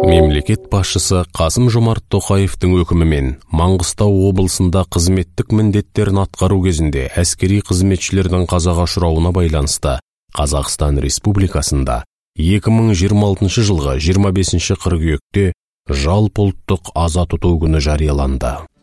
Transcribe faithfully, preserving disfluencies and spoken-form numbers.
Мемлекет басшысы Қасым-Жомарт Тоқаевтың өкімімен Маңғыстау облысында қызметтік міндеттерін атқару кезінде әскери қызметшілердің қазаға ұшырауына байланысты Қазақстан Республикасында екі мың жиырма алтыншы жылғы жиырма бесінші қыркүйекте жалпыұлттық аза тұту күні жарияланды.